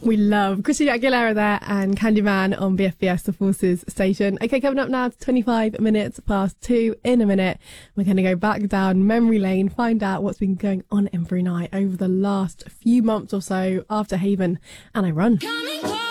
We love Christina Aguilera there and Candyman on BFBS, the Forces station. Okay, coming up now, it's 25 minutes past 2. In a minute, we're going to go back down memory lane, find out what's been going on in Brunei over the last few months or so after Haven and I Run.